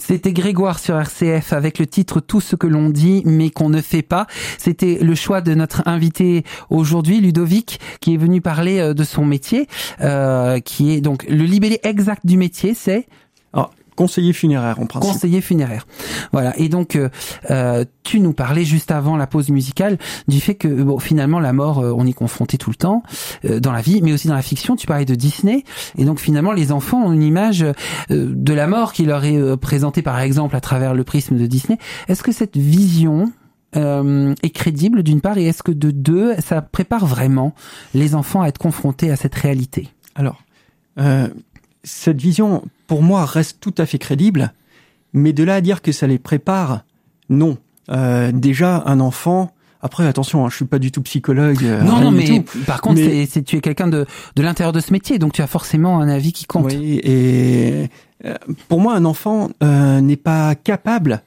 C'était Grégoire sur RCF avec le titre Tout ce que l'on dit mais qu'on ne fait pas. C'était le choix de notre invité aujourd'hui, Ludovic, qui est venu parler de son métier, qui est donc le libellé exact du métier, c'est conseiller funéraire en principe. Conseiller funéraire. Voilà. Et donc, tu nous parlais juste avant la pause musicale du fait que finalement la mort, on y est confronté tout le temps dans la vie, mais aussi dans la fiction. Tu parlais de Disney, et donc finalement les enfants ont une image de la mort qui leur est présentée par exemple à travers le prisme de Disney. Est-ce que cette vision est crédible d'une part, et est-ce que de deux, ça prépare vraiment les enfants à être confrontés à cette réalité? Alors, cette vision, pour moi, reste tout à fait crédible, mais de là à dire que ça les prépare, non. Déjà, un enfant... Après, attention, je suis pas du tout psychologue. Non, mais par contre, tu es quelqu'un de l'intérieur de ce métier, donc tu as forcément un avis qui compte. Oui, et pour moi, un enfant n'est pas capable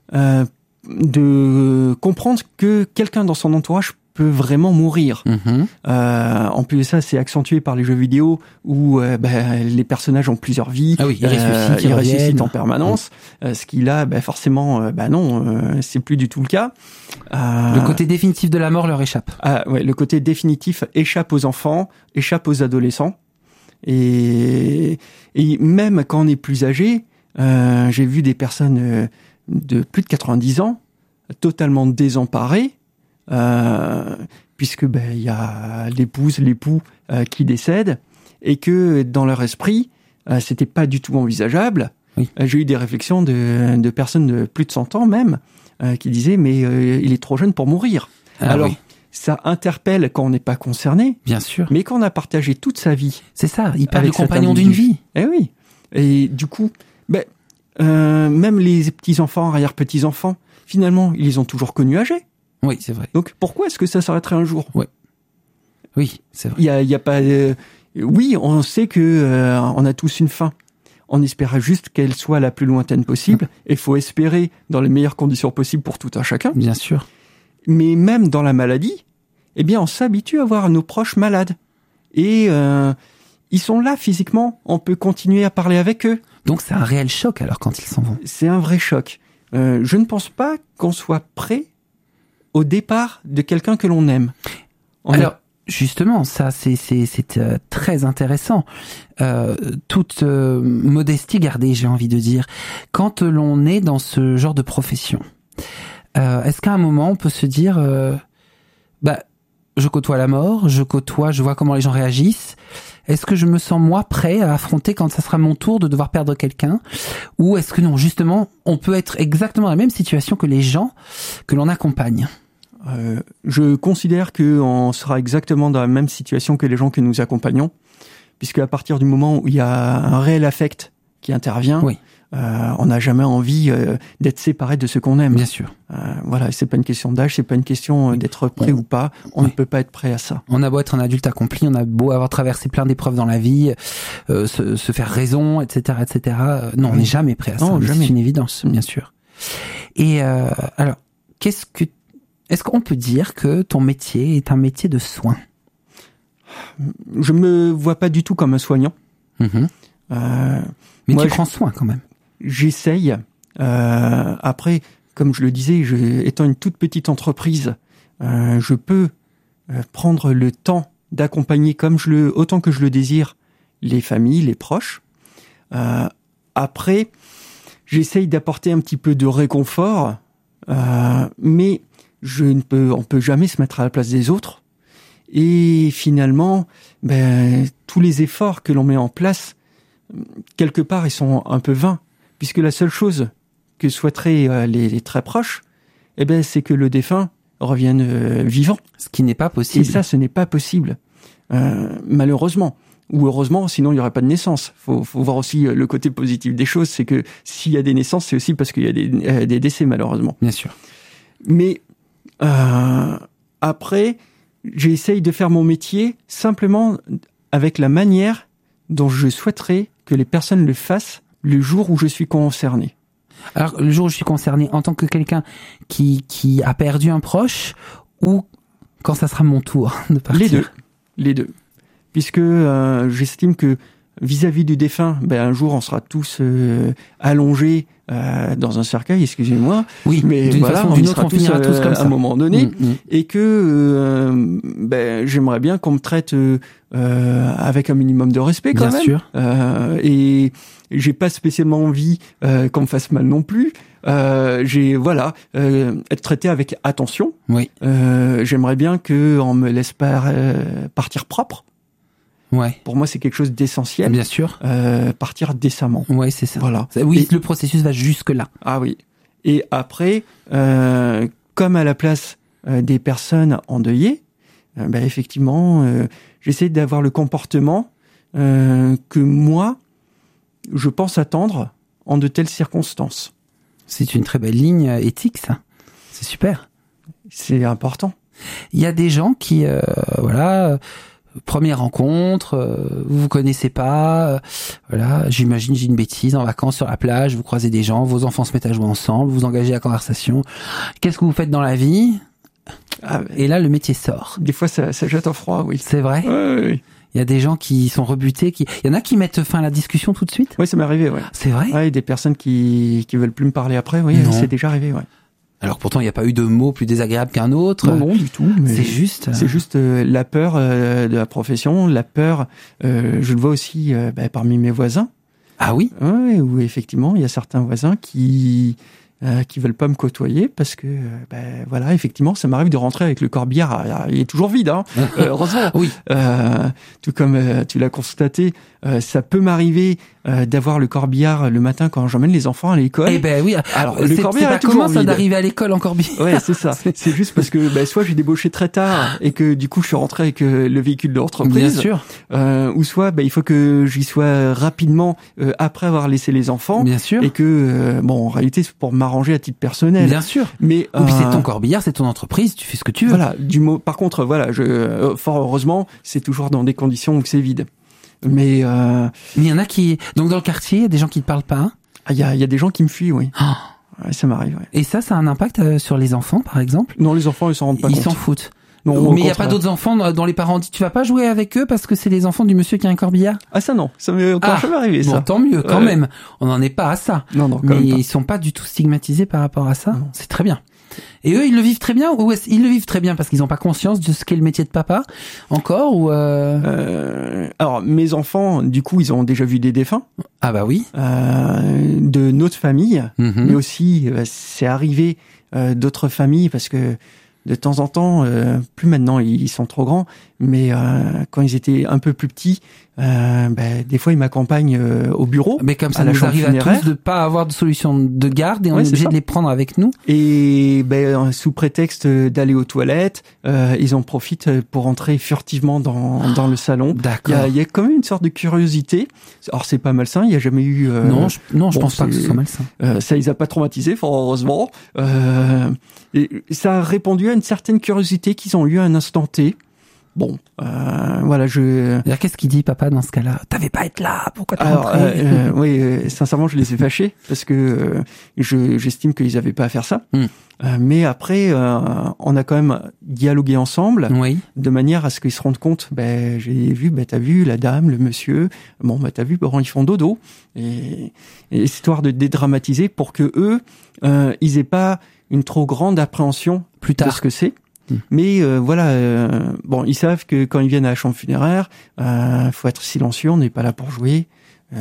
de comprendre que quelqu'un dans son entourage peut vraiment mourir. En plus de ça, c'est accentué par les jeux vidéo où les personnages ont plusieurs vies. Ah oui, ils ressuscitent en permanence. Ce qui là, forcément, non, c'est plus du tout le cas. Le côté définitif de la mort leur échappe. Ouais, le côté définitif échappe aux enfants, échappe aux adolescents. Et même quand on est plus âgé, j'ai vu des personnes de plus de 90 ans totalement désemparées, puisque il y a l'épouse, l'époux qui décèdent, et que dans leur esprit, c'était pas du tout envisageable. Oui. J'ai eu des réflexions de personnes de plus de 100 ans même, qui disaient mais il est trop jeune pour mourir. Alors oui. Ça interpelle quand on n'est pas concerné. Bien sûr. Mais quand on a partagé toute sa vie. C'est ça, il parle de compagnon d'une vie. Eh oui. Et du coup, même les petits-enfants, arrière-petits-enfants, finalement, ils les ont toujours connus âgés. Oui, c'est vrai. Donc, pourquoi est-ce que ça s'arrêterait un jour ? Oui, c'est vrai. Il y a pas... Oui, on sait que on a tous une fin. On espère juste qu'elle soit la plus lointaine possible. Et il faut espérer dans les meilleures conditions possibles pour tout un chacun. Bien sûr. Mais même dans la maladie, on s'habitue à voir nos proches malades. Et ils sont là physiquement. On peut continuer à parler avec eux. Donc, c'est un réel choc alors quand ils s'en vont. C'est un vrai choc. Je ne pense pas qu'on soit prêt au départ de quelqu'un que l'on aime. Justement, ça, c'est très intéressant. Toute modestie gardée, j'ai envie de dire. Quand l'on est dans ce genre de profession, est-ce qu'à un moment, on peut se dire, je côtoie la mort, je vois comment les gens réagissent. Est-ce que je me sens, moi, prêt à affronter quand ça sera mon tour de devoir perdre quelqu'un? Ou est-ce que non, justement, on peut être exactement dans la même situation que les gens que l'on accompagne? Je considère qu'on sera exactement dans la même situation que les gens que nous accompagnons, puisque à partir du moment où il y a un réel affect qui intervient, oui. On n'a jamais envie d'être séparé de ce qu'on aime. Bien sûr. Voilà, c'est pas une question d'âge, c'est pas une question d'être prêt ou pas. On ne peut pas être prêt à ça. On a beau être un adulte accompli, on a beau avoir traversé plein d'épreuves dans la vie, se faire raison, etc., etc. Non, on n'est jamais prêt à ça. Non, jamais. C'est une évidence, bien sûr. Et alors, est-ce qu'on peut dire que ton métier est un métier de soin? Je me vois pas du tout comme un soignant. Mais tu prends soin quand même. J'essaye. Après, comme je le disais, étant une toute petite entreprise, je peux prendre le temps d'accompagner autant que je le désire les familles, les proches. Après, j'essaye d'apporter un petit peu de réconfort, mais on peut jamais se mettre à la place des autres. Et finalement, tous les efforts que l'on met en place, quelque part, ils sont un peu vains, puisque la seule chose que souhaiteraient les très proches, c'est que le défunt revienne vivant. Ce qui n'est pas possible. Et ça, ce n'est pas possible, malheureusement. Ou heureusement, sinon il n'y aurait pas de naissance. Faut voir aussi le côté positif des choses, c'est que s'il y a des naissances, c'est aussi parce qu'il y a des décès, malheureusement. Bien sûr. Mais après, j'essaye de faire mon métier simplement avec la manière dont je souhaiterais que les personnes le fassent le jour où je suis concerné. Alors, le jour où je suis concerné en tant que quelqu'un qui a perdu un proche, ou quand ça sera mon tour de partir? Les deux. Puisque j'estime que vis-à-vis du défunt, un jour on sera tous allongés dans un cercueil, excusez-moi. Oui, mais d'une voilà, façon ou d'une autre, on finira tous comme ça. À un moment donné, et que j'aimerais bien qu'on me traite avec un minimum de respect quand bien même. Sûr. Et j'ai pas spécialement envie qu'on me fasse mal non plus. Être traité avec attention. Oui. J'aimerais bien que on me laisse pas partir propre. Ouais. Pour moi, c'est quelque chose d'essentiel. Bien sûr. Partir décemment. Ouais, c'est ça. Voilà. Oui, le processus va jusque là. Ah oui. Et après, comme à la place des personnes endeuillées, effectivement, j'essaie d'avoir le comportement que moi, je pense attendre en de telles circonstances. C'est une très belle ligne éthique, ça. C'est super. C'est important. Il y a des gens qui, première rencontre, vous connaissez pas, j'imagine, j'ai une bêtise, en vacances sur la plage, vous croisez des gens, vos enfants se mettent à jouer ensemble, vous engagez la conversation. Qu'est-ce que vous faites dans la vie ? Et là, le métier sort. Des fois, ça jette en froid, oui. C'est vrai ? Oui. Il y a des gens qui sont rebutés, il y en a qui mettent fin à la discussion tout de suite ? Oui, ça m'est arrivé, ouais. C'est vrai ? Ouais, des personnes qui veulent plus me parler après, oui, c'est déjà arrivé, ouais. Alors pourtant, il n'y a pas eu de mot plus désagréable qu'un autre. Non, du tout. Mais c'est juste... C'est juste la peur de la profession, la peur, je le vois aussi parmi mes voisins. Ah oui ? Oui, où effectivement, il y a certains voisins qui veulent pas me côtoyer parce que effectivement, ça m'arrive de rentrer avec le corbillard, il est toujours vide, heureusement. Oui. Tout comme tu l'as constaté, ça peut m'arriver d'avoir le corbillard le matin quand j'emmène les enfants à l'école. Eh ben oui. Alors le corbillard est toujours comment ça vide. d'arriver à l'école en corbillard ? Ouais, c'est ça. C'est juste parce que soit j'ai débauché très tard et que du coup je suis rentré avec le véhicule de l'entreprise. Bien sûr. Ou soit il faut que j'y sois rapidement après avoir laissé les enfants. Bien sûr. Et que en réalité c'est pour m'arranger à titre personnel. Bien sûr. Mais puis c'est ton corbillard, c'est ton entreprise, tu fais ce que tu veux. Voilà. Par contre, fort heureusement, c'est toujours dans des conditions où c'est vide. Mais il y en a qui... Donc dans le quartier, il y a des gens qui ne te parlent pas. Il y a des gens qui me fuient, oui. Ouais, ça m'arrive, ouais. Et ça a un impact sur les enfants, par exemple ? Non, les enfants, ils s'en rendent pas compte. Ils s'en foutent. Non, mais il n'y a pas d'autres enfants dont les parents disent tu vas pas jouer avec eux parce que c'est les enfants du monsieur qui a un corbillard ? Ah ça non, ça m'est encore jamais arrivé ça. Bon, tant mieux, quand même. On n'en est pas à ça. Non, mais ils sont pas du tout stigmatisés par rapport à ça. Non. C'est très bien. Et eux, ils le vivent très bien ou ils le vivent très bien parce qu'ils n'ont pas conscience de ce qu'est le métier de papa encore ou Alors, mes enfants, du coup, ils ont déjà vu des défunts. Ah bah oui. De notre famille, mais aussi, c'est arrivé d'autres familles parce que de temps en temps, plus maintenant, ils sont trop grands, mais quand ils étaient un peu plus petits, des fois ils m'accompagnent au bureau. Mais comme ça nous arrive à tous de pas avoir de solution de garde et on est obligé de les prendre avec nous. Et sous prétexte d'aller aux toilettes, ils en profitent pour entrer furtivement dans le salon. D'accord. Il y a quand même une sorte de curiosité. Alors c'est pas malsain, il y a jamais eu. Non, je pense pas que ce soit malsain. Ça les a pas traumatisés, fort heureusement. Et ça a répondu à une certaine curiosité qu'ils ont eu à un instant T. Bon, Qu'est-ce qu'il dit, papa, dans ce cas-là ? T'avais pas à être là, pourquoi t'es rentré ? Oui, sincèrement, je les ai fâchés parce que j'estime qu'ils avaient pas à faire ça. Mais après, on a quand même dialogué ensemble, de manière à ce qu'ils se rendent compte. J'ai vu, t'as vu la dame, le monsieur. Bon, t'as vu, ils font dodo. Et histoire de dédramatiser pour que eux, ils aient pas une trop grande appréhension plus tard de ce que c'est. Mais ils savent que quand ils viennent à la chambre funéraire, faut être silencieux, on n'est pas là pour jouer.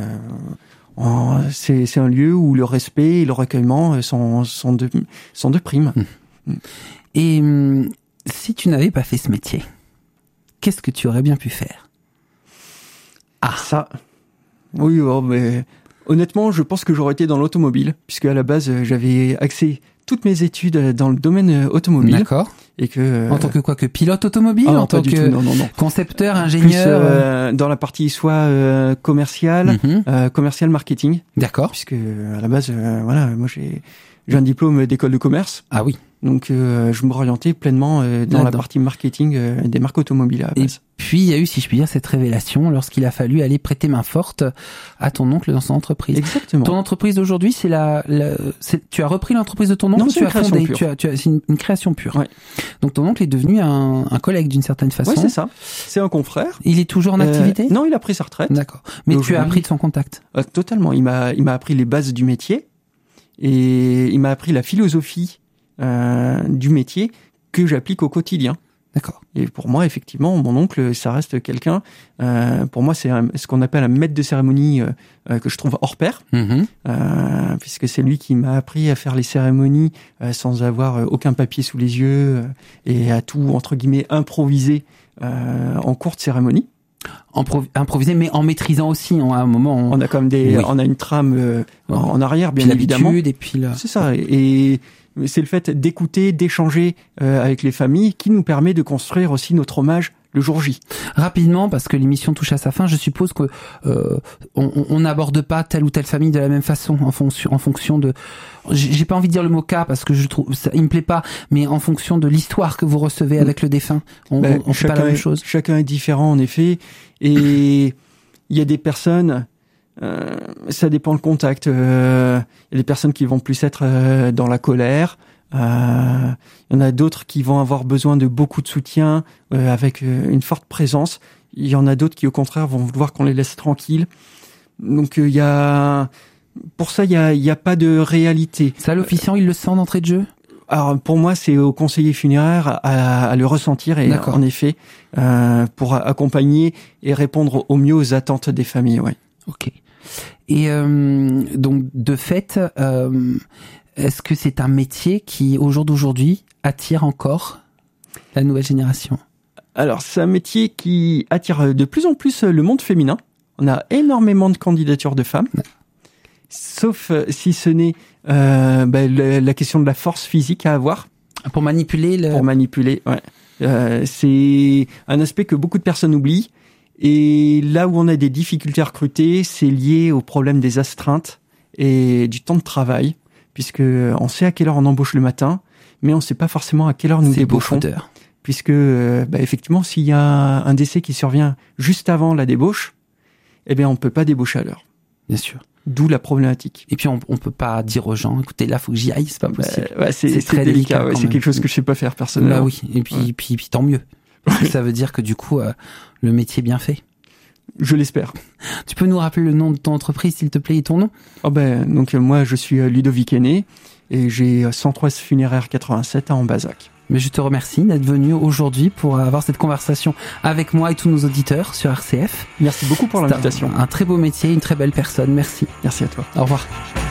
C'est un lieu où le respect et le recueillement sont de prime. Et si tu n'avais pas fait ce métier, qu'est-ce que tu aurais bien pu faire ? Ça, oui, mais honnêtement, je pense que j'aurais été dans l'automobile, puisque à la base, j'avais axé toutes mes études dans le domaine automobile. D'accord. Et que en tant que quoi, que pilote automobile, en tant que non. concepteur, ingénieur, plus dans la partie soit commerciale, commercial marketing. D'accord. Puisque à la base, moi j'ai un diplôme d'école de commerce. Ah oui. Donc je me orientais pleinement dans la partie marketing des marques automobiles à la base. Et puis il y a eu, si je puis dire, cette révélation lorsqu'il a fallu aller prêter main forte à ton oncle dans son entreprise. Exactement. Ton entreprise d'aujourd'hui, c'est tu as repris l'entreprise de ton oncle ou tu as fondé ? C'est une création pure. Ouais. Donc ton oncle est devenu un collègue d'une certaine façon. Oui, c'est ça. C'est un confrère. Il est toujours en activité? Non, il a pris sa retraite. D'accord. Mais tu as appris de son contact? Totalement. Il m'a appris les bases du métier et il m'a appris la philosophie du métier que j'applique au quotidien. D'accord. Et pour moi, effectivement, mon oncle, ça reste quelqu'un. Pour moi, c'est ce qu'on appelle un maître de cérémonie que je trouve hors pair, puisque c'est lui qui m'a appris à faire les cérémonies sans avoir aucun papier sous les yeux et à tout entre guillemets improviser en courte cérémonie. Improviser, mais en maîtrisant aussi. À un moment, on a comme on a une trame en arrière, bien puis évidemment. Et puis là, c'est ça. Et c'est le fait d'écouter, d'échanger avec les familles qui nous permet de construire aussi notre hommage le jour J. Rapidement, parce que l'émission touche à sa fin, je suppose que on n'aborde pas telle ou telle famille de la même façon en fonction de. J'ai pas envie de dire le mot cas parce que je trouve ça, il me plaît pas, mais en fonction de l'histoire que vous recevez avec le défunt, on fait pas la même chose. Chacun est différent en effet, et il y a des personnes. Ça dépend le contact. Il y a des personnes qui vont plus être dans la colère. Il y en a d'autres qui vont avoir besoin de beaucoup de soutien avec une forte présence. Il y en a d'autres qui, au contraire, vont vouloir qu'on les laisse tranquilles. Donc, pour ça, il y a pas de réalité. Ça, l'officiant, il le sent d'entrée de jeu? Alors, pour moi, c'est au conseiller funéraire à le ressentir et, en effet, pour accompagner et répondre au mieux aux attentes des familles, ouais. Ok. Et donc, de fait, est-ce que c'est un métier qui, au jour d'aujourd'hui, attire encore la nouvelle génération? Alors, c'est un métier qui attire de plus en plus le monde féminin. On a énormément de candidatures de femmes, sauf si ce n'est la question de la force physique à avoir. Pour manipuler Pour manipuler, ouais. C'est un aspect que beaucoup de personnes oublient. Et là où on a des difficultés à recruter, c'est lié au problème des astreintes et du temps de travail, puisque on sait à quelle heure on embauche le matin, mais on ne sait pas forcément à quelle heure nous débauchons. Puisque, effectivement, s'il y a un décès qui survient juste avant la débauche, eh bien, on peut pas débaucher à l'heure. Bien sûr. D'où la problématique. Et puis, on peut pas dire aux gens, écoutez, là, faut que j'y aille, c'est pas possible. C'est très délicat. Ouais, c'est quelque chose que je sais pas faire personnellement. Bah oui. Et puis tant mieux. Ça veut dire que du coup, le métier est bien fait. Je l'espère. Tu peux nous rappeler le nom de ton entreprise, s'il te plaît, et ton nom? Donc moi, je suis Ludovic Aîné et j'ai 103 funéraires 87 à Ambazac. Mais je te remercie d'être venu aujourd'hui pour avoir cette conversation avec moi et tous nos auditeurs sur RCF. Merci beaucoup pour l'invitation. Un très beau métier, une très belle personne. Merci. Merci à toi. Au revoir.